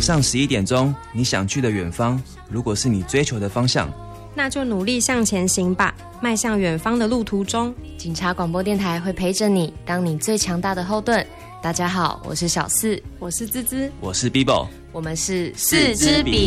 上11点钟，你想去的远方，如果是你追求的方向， 那就努力向前行吧。迈向远方的路途中， 警察广播电台会陪着你，当你最强大的后盾。大家好，我是小四， 我是滋滋， 我是 Bibo， 我们是四支笔。